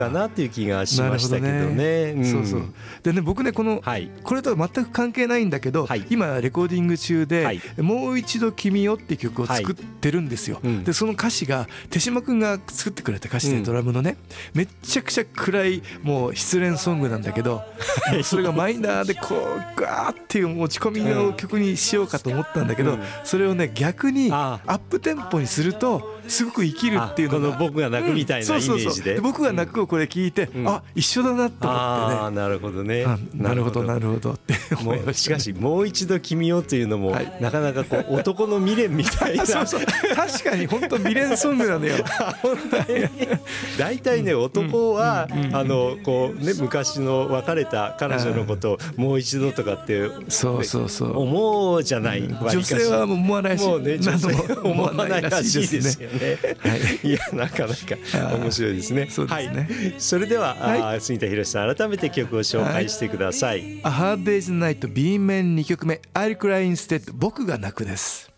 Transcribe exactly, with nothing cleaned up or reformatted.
かなっていう気がしましたけどね。 うん、そうそうでね僕ねこの、はい、これとは全く関係ないんだけど、はい、今レコーディング中で、はい、もう一度君よっていう曲を作ってるんですよ、はい、でその歌詞が手島くんが作ってくれた歌詞で、ドラムのね、うん、めっちゃくちゃ暗いもう失恋ソングなんだけどそれがマイナーでこうガーっていう落ち込みの曲にしようかと思ったんだけど、うん、それをね逆にアップテンポにするとすごく生きるっていうのが、 この僕が泣くみたいなイメージで、うん、そうそうそうで僕が泣くをこれ聞いて、うん、あ一緒だなと思ってね、 あなるほどね、 なるほどなるほどって思いました、ね、 しかしもう一度君よというのも、はい、なかなかこう男の未練みたいなそうそう確かに本当未練ソングなのよ本当に大体ね、うん、男は、うん、あのこうね昔の別れた彼女のことをもう一度とかってそうそうそう思うじゃない、 うん、女性は思わないし、 もうね女性は思わないらしいですよねはい、いやなかなか面白いですね。 そうですね、はい、 それでは、はい、杉田博さん改めて曲を紹介してください。 はい、A Hard Day's Night ビー 面にきょくめ I'll Cry Instead 僕が泣くです。